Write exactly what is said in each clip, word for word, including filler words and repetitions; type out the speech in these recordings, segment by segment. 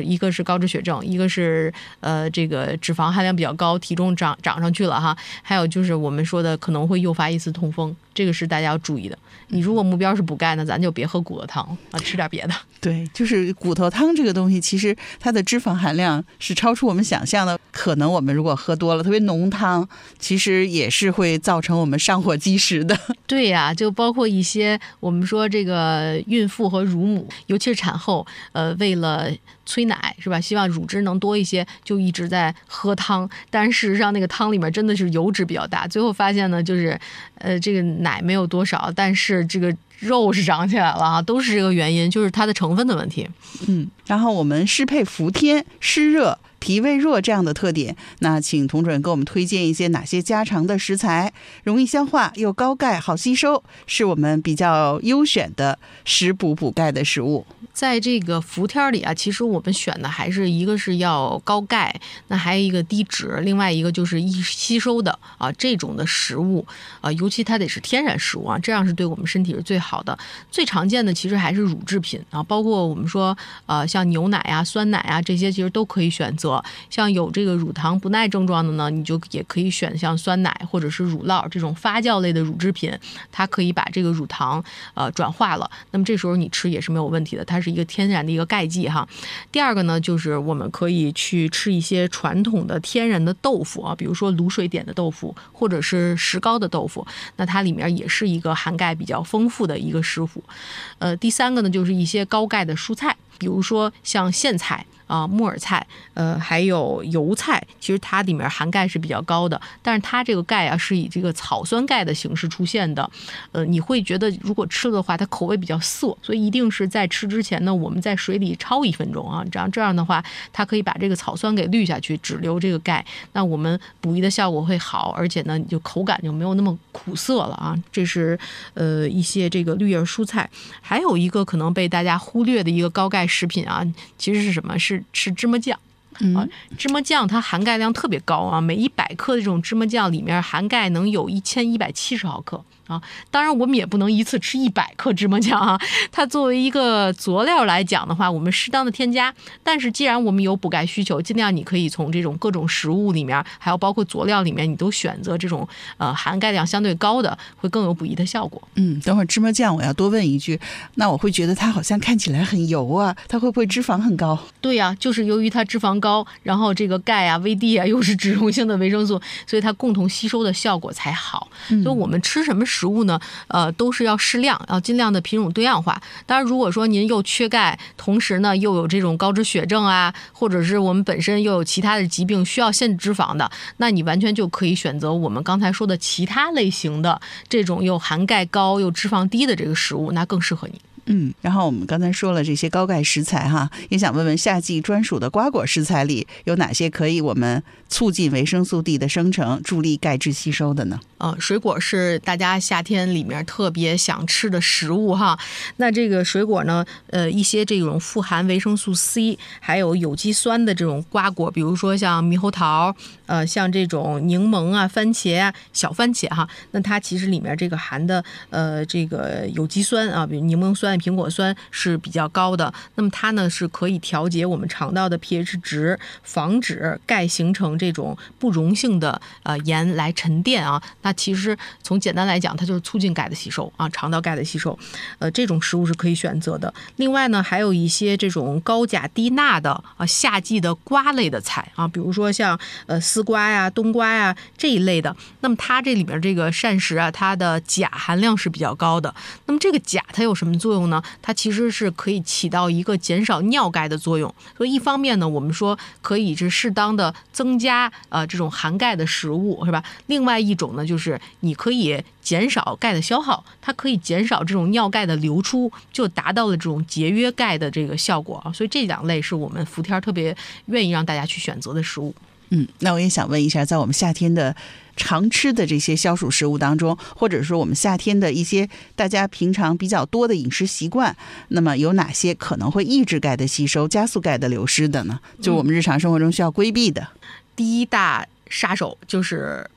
就是一个是高脂血症，一个是呃这个脂肪含量比较高，体重涨涨上去了哈，还有就是我们说的可能会诱发一次痛风，这个是大家要注意的。你如果目标是补钙呢，咱就别喝骨头汤啊，吃点别的。 对，就是骨头汤这个东西，其实它的脂肪含量是超出我们想象的。可能我们如果喝多了，特别浓汤，其实也是会造成我们上火积食的。 对呀、啊，就包括一些我们说这个孕妇和乳母，尤其是产后，呃，为了催奶是吧？希望乳汁能多一些，就一直在喝汤。但是事实上，那个汤里面真的是油脂比较大，最后发现呢，就是呃，这个奶没有多少，但是这个肉是长起来了啊，都是这个原因，就是它的成分的问题。 嗯，然后我们适配伏天、湿热、脾胃弱这样的特点，那请童主任给我们推荐一些哪些家常的食材，容易消化又高钙好吸收，是我们比较优选的食补补钙的食物。 在这个伏天里啊，其实我们选的还是一个是要高钙，那还有一个低脂，另外一个就是易吸收的啊这种的食物啊，尤其它得是天然食物啊，这样是对我们身体是最好的。最常见的其实还是乳制品啊，包括我们说呃像牛奶啊、酸奶啊这些，其实都可以选择。像有这个乳糖不耐症状的呢，你就也可以选像酸奶或者是乳酪这种发酵类的乳制品，它可以把这个乳糖呃转化了，那么这时候你吃也是没有问题的，它是一个天然的一个钙剂哈。第二个呢，就是我们可以去吃一些传统的天然的豆腐啊，比如说卤水点的豆腐或者是石膏的豆腐，那它里面也是一个含钙比较丰富的一个食谱。呃，第三个呢，就是一些高钙的蔬菜，比如说像苋菜啊、木耳菜，呃，还有油菜，其实它里面含钙是比较高的，但是它这个钙啊是以这个草酸钙的形式出现的，呃，你会觉得如果吃的话，它口味比较涩，所以一定是在吃之前呢，我们在水里焯一分钟啊，这样这样的话，它可以把这个草酸给滤下去，只留这个钙，那我们补益的效果会好，而且呢，你就口感就没有那么苦涩了啊。这是呃一些这个绿叶蔬菜，还有一个可能被大家忽略的一个高钙食品啊，其实是什么？是吃芝麻酱。啊，芝麻酱它含钙量特别高啊，每一百克的这种芝麻酱里面含钙能有一千一百七十毫克啊。当然，我们也不能一次吃一百克芝麻酱啊。它作为一个佐料来讲的话，我们适当的添加。但是，既然我们有补钙需求，尽量你可以从这种各种食物里面，还有包括佐料里面，你都选择这种呃含钙量相对高的，会更有补益的效果。 嗯，等会儿芝麻酱我要多问一句，那我会觉得它好像看起来很油啊，它会不会脂肪很高？ 对呀、啊，就是由于它脂肪高，然后这个钙啊、V D 啊又是脂溶性的维生素，所以它共同吸收的效果才好。嗯、所以我们吃什么食物呢？呃，都是要适量，要尽量的品种多样化。当然，如果说您又缺钙，同时呢又有这种高脂血症啊，或者是我们本身又有其他的疾病需要限制脂肪的，那你完全就可以选择我们刚才说的其他类型的这种又含钙高又脂肪低的这个食物，那更适合你。 嗯，然后我们刚才说了这些高钙食材哈，也想问问夏季专属的瓜果食材里有哪些可以我们促进维生素 D 的生成，助力钙质吸收的呢？ 呃，水果是大家夏天里面特别想吃的食物哈。那这个水果呢，呃，一些这种富含维生素 C 还有有机酸的这种瓜果，比如说像猕猴桃，呃，像这种柠檬啊、番茄啊、小番茄哈，那它其实里面这个含的呃这个有机酸啊，比如柠檬酸、苹果酸是比较高的。那么它呢是可以调节我们肠道的 pH 值，防止钙形成这种不溶性的呃盐来沉淀啊。那其实从简单来讲，它就是促进钙的吸收啊，肠道钙的吸收。呃，这种食物是可以选择的。另外呢，还有一些这种高钾低钠的啊夏季的瓜类的菜啊，比如说像呃丝瓜呀、冬瓜呀这一类的。那么它这里面这个膳食啊，它的钾含量是比较高的。那么这个钾它有什么作用呢？它其实是可以起到一个减少尿钙的作用。所以一方面呢，我们说可以是适当的增加呃这种含钙的食物，是吧？另外一种呢，就是你可以减少钙的消耗，它可以减少这种尿钙的流出，就达到了这种节约钙的这个效果啊。所以这两类是我们伏天特别愿意让大家去选择的食物。 嗯，那我也想问一下，在我们夏天的常吃的这些消暑食物当中，或者说我们夏天的一些大家平常比较多的饮食习惯，那么有哪些可能会抑制钙的吸收、加速钙的流失的呢？就我们日常生活中需要规避的。 嗯、第一大杀手就是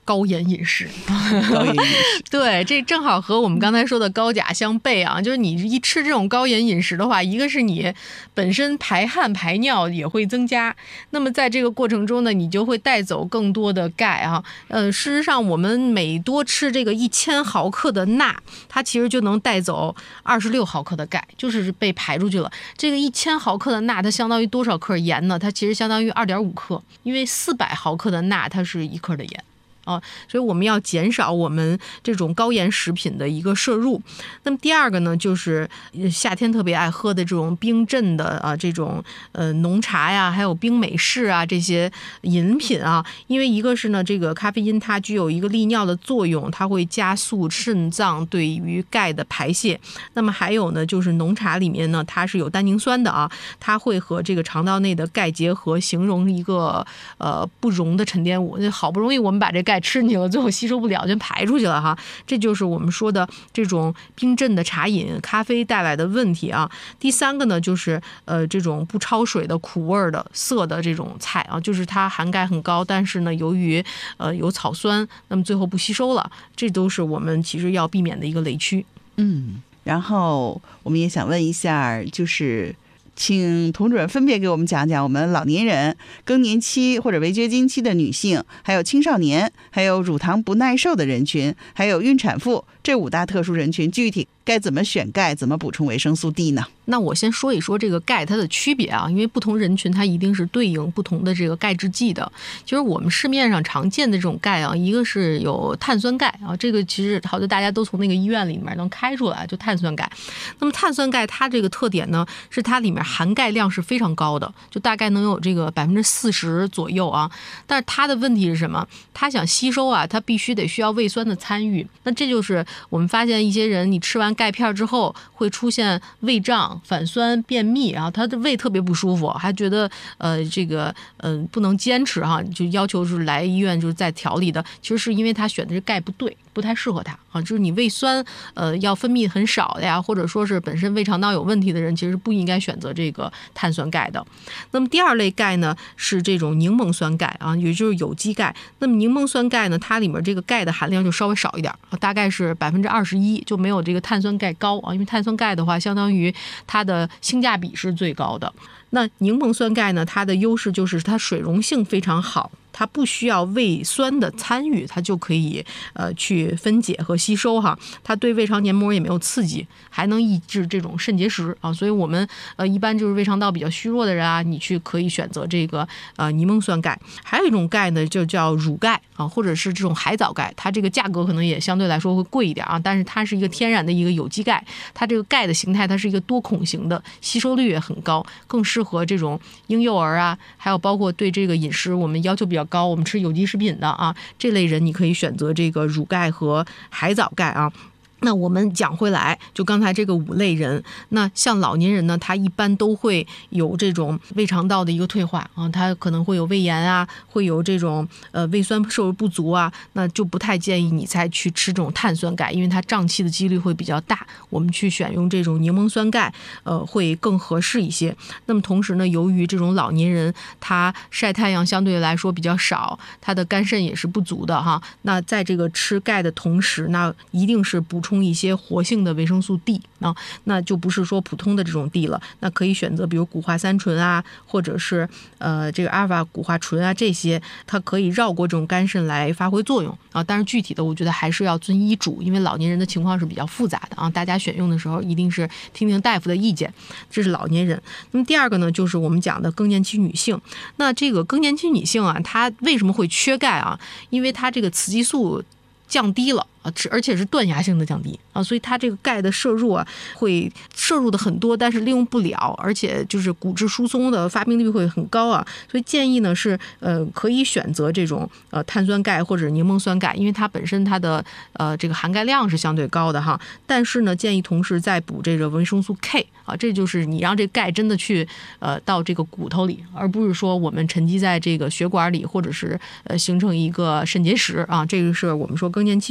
高盐饮食。 高盐饮食对，这正好和我们刚才说的高钾相悖啊，就是你一吃这种高盐饮食的话，一个是你本身排汗排尿也会增加，那么在这个过程中呢，你就会带走更多的钙啊。呃，事实上我们每多吃这个一千毫克的钠，它其实就能带走二十六毫克的钙，就是被排出去了。这个一千毫克的钠，它相当于多少克盐呢？它其实相当于二点五克，因为四百毫克的钠它是一克的盐。啊，所以我们要减少我们这种高盐食品的一个摄入。那么第二个呢，就是夏天特别爱喝的这种冰镇的啊，这种呃浓茶呀，还有冰美式啊这些饮品啊，因为一个是呢，这个咖啡因它具有一个利尿的作用，它会加速肾脏对于钙的排泄。那么还有呢，就是浓茶里面呢，它是有单宁酸的啊，它会和这个肠道内的钙结合，形成一个呃不溶的沉淀物。好不容易我们把这钙吃进去了，最后吸收不了就排出去了哈，这就是我们说的这种冰镇的茶饮咖啡带来的问题啊。第三个呢，就是呃这种不焯水的苦味的涩的这种菜啊，就是它含钙很高，但是呢由于呃有草酸，那么最后不吸收了，这都是我们其实要避免的一个雷区。 嗯，然后我们也想问一下，就是请童主任分别给我们讲讲我们老年人、更年期或者围绝经期的女性，还有青少年，还有乳糖不耐受的人群，还有孕产妇这五大特殊人群，具体该怎么选钙，怎么补充维生素 D 呢？ 那我先说一说这个钙它的区别啊，因为不同人群它一定是对应不同的这个钙质剂的。就是我们市面上常见的这种钙啊，一个是有碳酸钙啊，这个其实好像大家都从那个医院里面能开出来，就碳酸钙。那么碳酸钙它这个特点呢，是它里面含钙量是非常高的，就大概能有这个百分之四十左右啊。但是它的问题是什么？它想吸收啊，它必须得需要胃酸的参与。那这就是我们发现一些人，你吃完钙片之后会出现胃胀、反酸、便秘，然后他的胃特别不舒服，还觉得呃这个呃不能坚持哈，就要求是来医院就是再调理的。其实是因为他选的是钙不对，不太适合他啊，就是你胃酸呃要分泌很少的呀，或者说是本身胃肠道有问题的人，其实不应该选择这个碳酸钙的。那么第二类钙呢是这种柠檬酸钙啊，也就是有机钙。那么柠檬酸钙呢，它里面这个钙的含量就稍微少一点，大概是百分之二十一，就没有这个碳酸钙高啊。因为碳酸钙的话，相当于它的性价比是最高的。那柠檬酸钙呢，它的优势就是它水溶性非常好，它不需要胃酸的参与，它就可以呃去分解和吸收哈。它对胃肠黏膜也没有刺激，还能抑制这种肾结石啊。所以我们呃一般就是胃肠道比较虚弱的人啊，你去可以选择这个呃柠檬酸钙。还有一种钙呢，就叫乳钙啊，或者是这种海藻钙，它这个价格可能也相对来说会贵一点啊，但是它是一个天然的一个有机钙，它这个钙的形态它是一个多孔型的，吸收率也很高，更适合这种婴幼儿啊，还有包括对这个饮食我们要求比较高，我们吃有机食品的啊，这类人你可以选择这个乳钙和海藻钙啊。那我们讲回来，就刚才这个五类人，那像老年人呢，他一般都会有这种胃肠道的一个退化啊，他可能会有胃炎啊，会有这种呃胃酸摄入不足啊，那就不太建议你再去吃这种碳酸钙，因为它胀气的几率会比较大。我们去选用这种柠檬酸钙，呃，会更合适一些。那么同时呢，由于这种老年人他晒太阳相对来说比较少，他的肝肾也是不足的哈，那在这个吃钙的同时，那一定是补充一些活性的维生素 D 啊，那就不是说普通的这种 D 了，那可以选择比如谷化三醇啊，或者是呃这个阿尔法谷化醇啊，这些它可以绕过这种肝肾来发挥作用啊。但是具体的我觉得还是要遵医嘱，因为老年人的情况是比较复杂的啊，大家选用的时候一定是听听大夫的意见。这是老年人。那么第二个呢，就是我们讲的更年期女性。那这个更年期女性啊，她为什么会缺钙啊？因为她这个雌激素降低了啊，而且是断崖性的降低啊，所以它这个钙的摄入啊，会摄入的很多，但是利用不了，而且就是骨质疏松的发病率会很高啊，所以建议呢是呃可以选择这种呃碳酸钙或者柠檬酸钙，因为它本身它的呃这个含钙量是相对高的哈，但是呢建议同时再补这个维生素 K 啊，这就是你让这钙真的去呃到这个骨头里，而不是说我们沉积在这个血管里，或者是呃形成一个肾结石啊，这个是我们说更年期女性。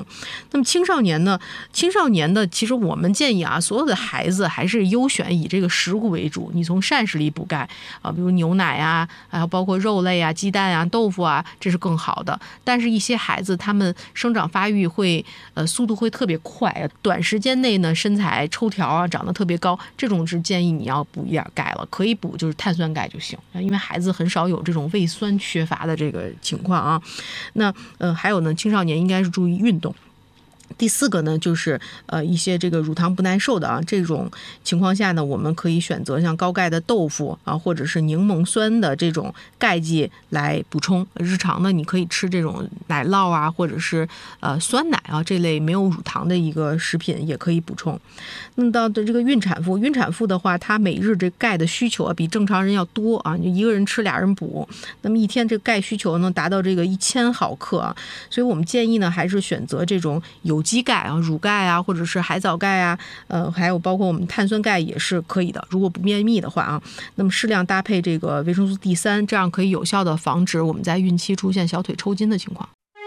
那么青少年呢，青少年的其实我们建议啊，所有的孩子还是优选以这个食物为主，你从膳食里补钙啊，比如牛奶啊，还有包括肉类啊、鸡蛋啊、豆腐啊，这是更好的。但是，一些孩子他们生长发育会呃速度会特别快，短时间内呢身材抽条啊，长得特别高，这种是建议你要补一点钙了，可以补就是碳酸钙就行，因为孩子很少有这种胃酸缺乏的这个情况啊。那呃还有呢，青少年应该是注意运动。第四个呢，就是呃一些这个乳糖不耐受的啊，这种情况下呢，我们可以选择像高钙的豆腐啊，或者是柠檬酸的这种钙剂来补充。日常呢，你可以吃这种奶酪啊，或者是呃酸奶啊这类没有乳糖的一个食品也可以补充。那么到的这个孕产妇，孕产妇的话，她每日这钙的需求啊比正常人要多啊，就一个人吃俩人补，那么一天这个钙需求能达到这个一千毫克啊，所以我们建议呢，还是选择这种有机钙啊、乳钙啊，或者是海藻钙啊，呃，还有包括我们碳酸钙也是可以的。如果不便秘的话啊，那么适量搭配这个维生素 D 三，这样可以有效的防止我们在孕期出现小腿抽筋的情况。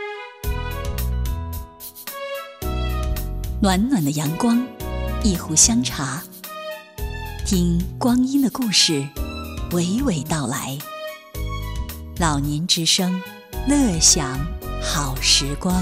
暖暖的阳光，一壶香茶，听光阴的故事，娓娓道来。老年之声，乐享好时光。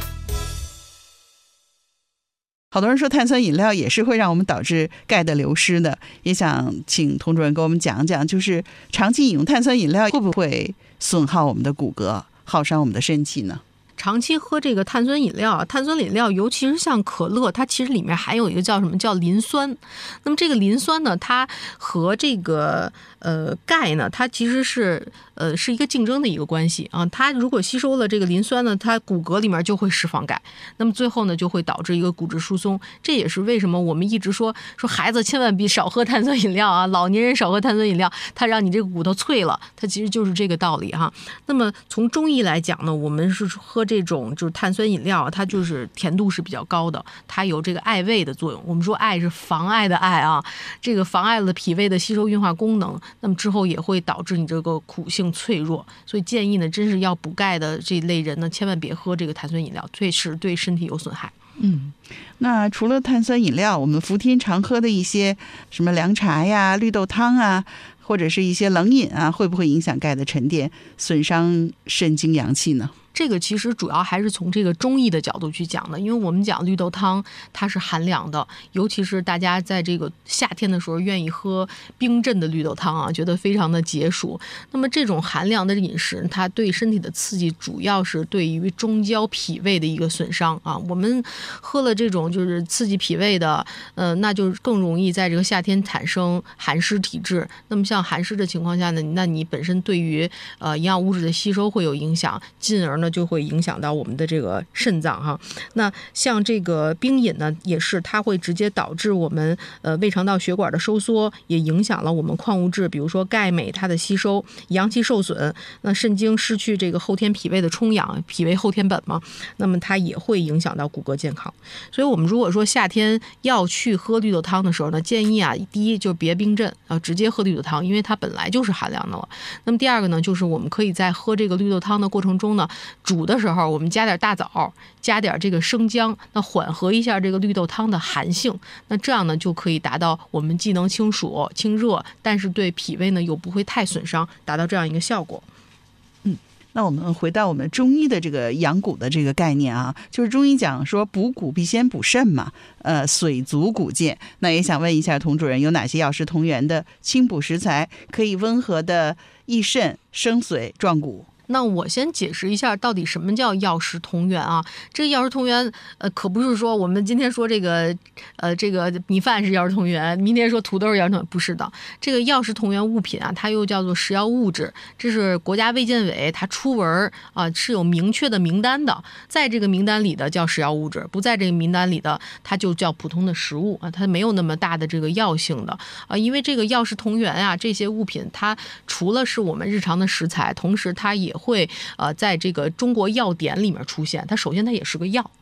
好多人说碳酸饮料也是会让我们导致钙的流失的，也想请童主任给我们讲讲，就是长期饮用碳酸饮料会不会损耗我们的骨骼，耗伤我们的肾气呢？ 长期喝这个碳酸饮料，碳酸饮料尤其是像可乐，它其实里面含有一个叫什么叫磷酸。那么这个磷酸呢，它和这个呃钙呢，它其实是呃是一个竞争的一个关系啊。它如果吸收了这个磷酸呢，它骨骼里面就会释放钙，那么最后呢就会导致一个骨质疏松。这也是为什么我们一直说说孩子千万别少喝碳酸饮料啊，老年人少喝碳酸饮料，它让你这个骨头脆了，它其实就是这个道理哈。那么从中医来讲呢，我们是喝这种就是碳酸饮料，它就是甜度是比较高的，它有这个艾胃的作用。我们说艾是妨碍的艾啊，这个妨碍了脾胃的吸收运化功能，那么之后也会导致你这个骨性脆弱。所以建议呢，真是要补钙的这类人呢，千万别喝这个碳酸饮料，最是对身体有损害。 嗯，那除了碳酸饮料，我们伏天常喝的一些什么凉茶呀、绿豆汤啊，或者是一些冷饮啊，会不会影响钙的沉淀，损伤肾精阳气呢？ 这个其实主要还是从这个中医的角度去讲的，因为我们讲绿豆汤它是寒凉的，尤其是大家在这个夏天的时候愿意喝冰镇的绿豆汤啊，觉得非常的解暑。那么这种寒凉的饮食，它对身体的刺激主要是对于中焦脾胃的一个损伤啊。我们喝了这种就是刺激脾胃的，呃，那就更容易在这个夏天产生寒湿体质。那么像寒湿的情况下呢，那你本身对于呃营养物质的吸收会有影响，进而呢就会影响到我们的这个肾脏哈。那像这个冰饮呢，也是它会直接导致我们呃胃肠道血管的收缩，也影响了我们矿物质，比如说钙镁它的吸收，阳气受损，那肾精失去这个后天脾胃的充养，脾胃后天本嘛，那么它也会影响到骨骼健康。所以我们如果说夏天要去喝绿豆汤的时候呢，建议啊，第一就别冰镇啊，直接喝绿豆汤，因为它本来就是寒凉的了。那么第二个呢，就是我们可以在喝这个绿豆汤的过程中呢，煮的时候我们加点大枣，加点这个生姜，那缓和一下这个绿豆汤的寒性，那这样呢就可以达到我们既能清暑清热，但是对脾胃呢又不会太损伤，达到这样一个效果。 嗯，那我们回到我们中医的这个养骨的这个概念啊，就是中医讲说补骨必先补肾嘛，呃，水足骨健。那也想问一下童主任，有哪些药食同源的清补食材可以温和的益肾生髓壮骨？ 那我先解释一下到底什么叫药食同源啊？这个药食同源，呃，可不是说我们今天说这个，呃，这个米饭是药食同源，明天说土豆是药食同源，不是的。这个药食同源物品啊，它又叫做食药物质，这是国家卫健委它出文啊是有明确的名单的，在这个名单里的叫食药物质，不在这个名单里的它就叫普通的食物啊，它没有那么大的这个药性的啊，因为这个药食同源啊，这些物品它除了是我们日常的食材，同时它也会呃在这个中国药典里面出现，它首先它也是个药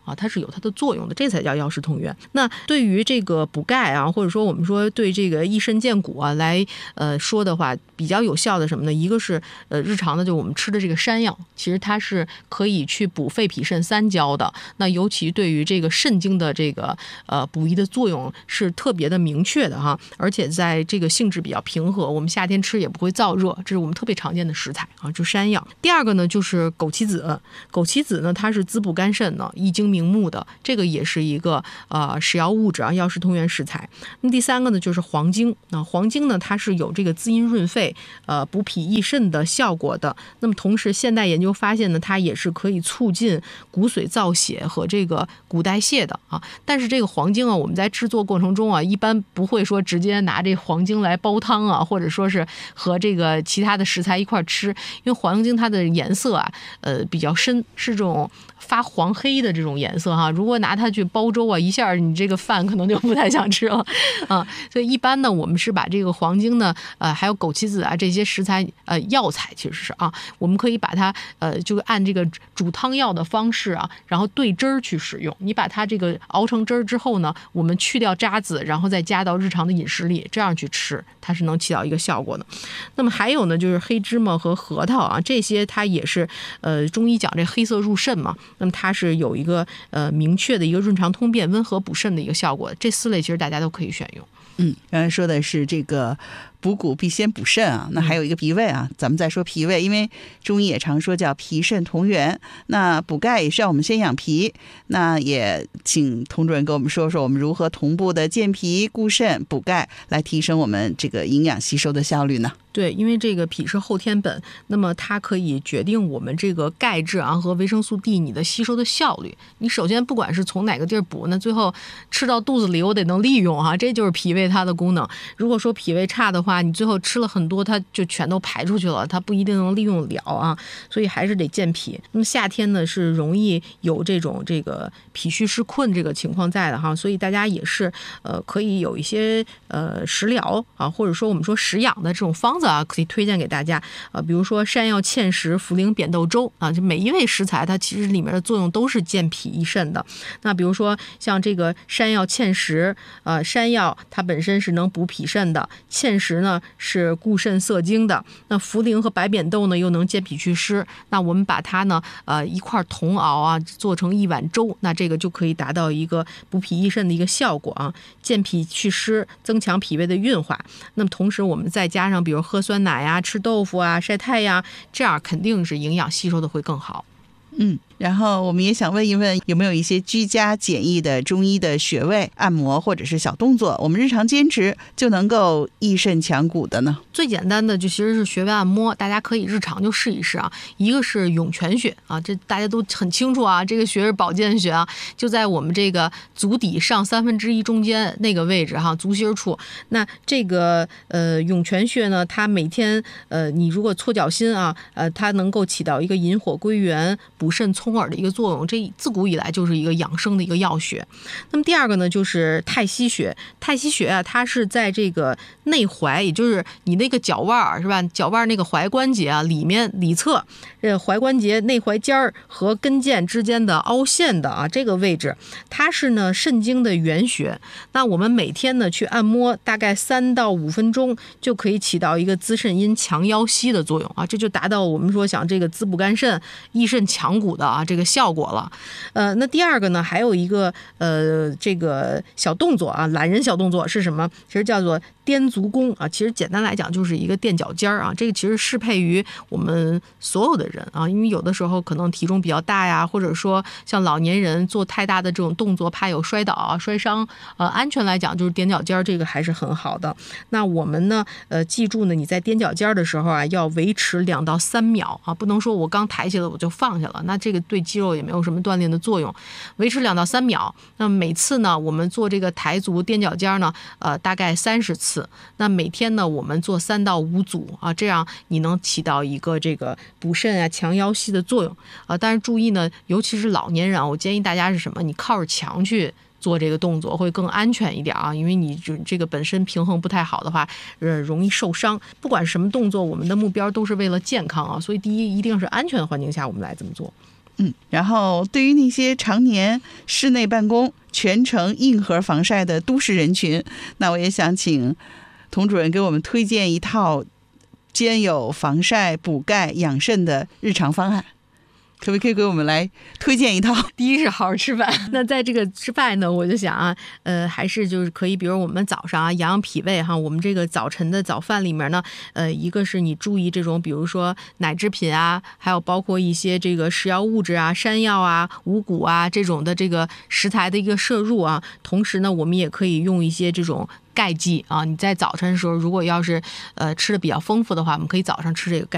啊，它是有它的作用的，这才叫药食同源。那对于这个补钙啊，或者说我们说对这个益肾健骨啊来呃说的话，比较有效的什么呢？一个是呃日常的就我们吃的这个山药，其实它是可以去补肺脾肾三焦的。那尤其对于这个肾经的这个呃补益的作用是特别的明确的哈，而且在这个性质比较平和，我们夏天吃也不会燥热，这是我们特别常见的食材啊，就山药。第二个呢就是枸杞子，枸杞子呢它是滋补肝肾的，益精明目的，这个也是一个呃食药物质啊，药食同源食材。那第三个呢就是黄精，那黄精呢它是有这个滋阴润肺、呃补脾益肾的效果的。那么同时现代研究发现呢，它也是可以促进骨髓造血和这个骨代谢的啊。但是这个黄精啊，我们在制作过程中啊，一般不会说直接拿这黄精来煲汤啊，或者说是和这个其他的食材一块吃，因为黄精它的颜色啊，呃比较深，是这种发黄黑的这种颜色哈。如果拿它去煲粥啊，一下你这个饭可能就不太想吃了啊。所以一般呢，我们是把这个黄精呢，呃，还有枸杞子啊这些食材，呃，药材其实是啊，我们可以把它呃，就按这个煮汤药的方式啊，然后兑汁儿去使用。你把它这个熬成汁儿之后呢，我们去掉渣子，然后再加到日常的饮食里，这样去吃，它是能起到一个效果的。那么还有呢，就是黑芝麻和核桃啊，这些它也是呃中医讲这黑色入肾嘛，那么它是有一个呃明确的一个润肠通便、温和补肾的一个效果。这四类其实大家都可以选用。 嗯，刚才说的是这个补骨必先补肾啊，那还有一个脾胃啊，咱们再说脾胃，因为中医也常说叫脾肾同源，那补钙也是要我们先养脾，那也请童主任跟我们说说我们如何同步的健脾固肾补钙，来提升我们这个营养吸收的效率呢？ 对，因为这个脾是后天本，那么它可以决定我们这个钙质啊和维生素 D 你的吸收的效率。你首先不管是从哪个地儿补，那最后吃到肚子里我得能利用哈、啊，这就是脾胃它的功能。如果说脾胃差的话，你最后吃了很多，它就全都排出去了，它不一定能利用了啊，所以还是得健脾。那么夏天呢是容易有这种这个脾虚湿困这个情况在的哈，所以大家也是呃可以有一些呃食疗啊，或者说我们说食养的这种方子啊，可以推荐给大家啊，比如说山药芡实茯苓扁豆粥啊，这每一味食材它其实里面的作用都是健脾益肾的。那比如说像这个山药芡实，呃，山药它本身是能补脾肾的，芡实呢是固肾涩精的，那茯苓和白扁豆呢又能健脾祛湿。那我们把它呢呃一块同熬啊，做成一碗粥，那这个就可以达到一个补脾益肾的一个效果啊，健脾祛湿，增强脾胃的运化。那么同时我们再加上比如喝酸奶呀、吃豆腐啊、晒太阳，这样肯定是营养吸收的会更好。 嗯，然后我们也想问一问，有没有一些居家简易的中医的穴位按摩或者是小动作，我们日常坚持就能够益肾强骨的呢？ 最简单的就其实是穴位按摩，大家可以日常就试一试啊。一个是涌泉穴啊，这大家都很清楚啊，这个穴是保健穴啊，就在我们这个足底上三分之一中间那个位置哈，足心处。那这个呃涌泉穴呢，它每天呃你如果搓脚心啊，呃它能够起到一个引火归元、补肾聪耳的一个作用，这自古以来就是一个养生的一个要穴。那么第二个呢，就是太溪穴。太溪穴啊，它是在这个内踝，也就是你那个脚腕是吧？脚腕那个踝关节啊，里面里侧，呃，踝关节内踝尖儿和跟腱之间的凹陷的啊这个位置，它是呢肾经的原穴。那我们每天呢去按摩，大概三到五分钟，就可以起到一个滋肾阴、强腰膝的作用啊，这就达到我们说想这个滋补肝肾、益肾强骨的啊这个效果了。呃，那第二个呢，还有一个呃这个小动作啊，懒人小动作是什么？其实叫做踮足弓啊，其实简单来讲就是一个垫脚尖儿啊，这个其实适配于我们所有的人啊，因为有的时候可能体重比较大呀，或者说像老年人做太大的这种动作，怕有摔倒啊、摔伤，呃，安全来讲就是踮脚尖儿，这个还是很好的。那我们呢，呃，记住呢，你在踮脚尖儿的时候啊，要维持两到三秒啊，不能说我刚抬起来我就放下了，那这个对肌肉也没有什么锻炼的作用，维持两到三秒。那每次呢，我们做这个抬足踮脚尖呢，呃，大概三十次。那每天呢，我们做三到五组啊，这样你能起到一个这个补肾啊、强腰膝的作用啊。但是注意呢，尤其是老年人啊，我建议大家是什么？你靠着墙去做这个动作会更安全一点啊，因为你这个本身平衡不太好的话，呃，容易受伤。不管是什么动作，我们的目标都是为了健康啊，所以第一一定是安全的环境下我们来这么做。 嗯，然后对于那些常年室内办公、全程硬核防晒的都市人群，那我也想请童主任给我们推荐一套兼有防晒、补钙、养肾的日常方案。可不可以给我们来推荐一套？ 第一是好好吃饭。那在这个吃饭呢，我就想啊，呃，还是就是可以，比如我们早上啊养养脾胃哈，我们这个早晨的早饭里面呢，呃，一个是你注意这种，比如说奶制品啊，还有包括一些这个食药物质啊、山药啊、五谷啊这种的这个食材的一个摄入啊。同时呢，我们也可以用一些这种钙剂啊，你在早晨的时候，如果要是呃吃的比较丰富的话，我们可以早上吃这个钙。